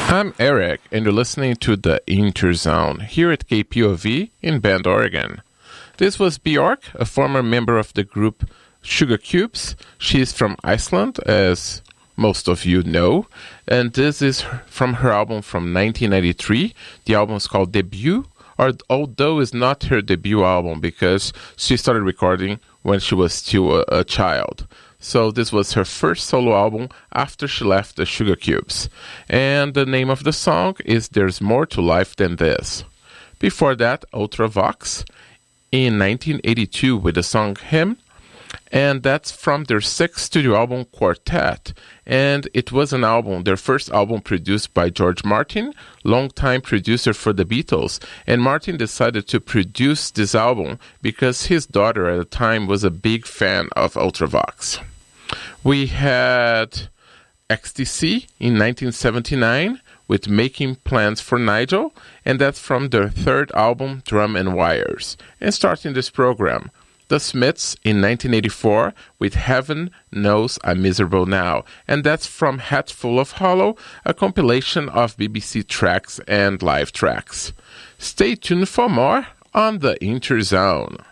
I'm Eric, and you're listening to the Interzone here at KPOV in Bend, Oregon. This was Bjork, a former member of the group Sugar Cubes. She's from Iceland, as most of you know, and this is from her album from 1993. The album is called Debut, although it's not her debut album because she started recording when she was still a child. So this was her first solo album after she left the Sugar Cubes. And the name of the song is There's More to Life Than This. Before that, Ultravox in 1982 with the song Hymn. And that's from their sixth studio album, Quartet. And it was an album, their first album produced by George Martin, longtime producer for the Beatles. And Martin decided to produce this album because his daughter at the time was a big fan of Ultravox. We had XTC in 1979 with Making Plans for Nigel, and that's from their third album, Drum and Wires. And starting this program, The Smiths in 1984 with Heaven Knows I'm Miserable Now, and that's from Hat Full of Hollow, a compilation of BBC tracks and live tracks. Stay tuned for more on the Interzone.